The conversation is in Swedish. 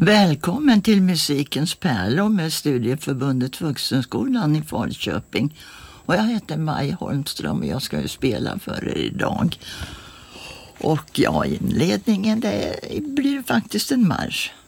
Välkommen till Musikens pärlor med Studieförbundet Vuxenskolan i Falköping. Och jag heter Maj Holmström och jag ska ju spela för er idag. Och ja, inledningen det blir faktiskt en marsch.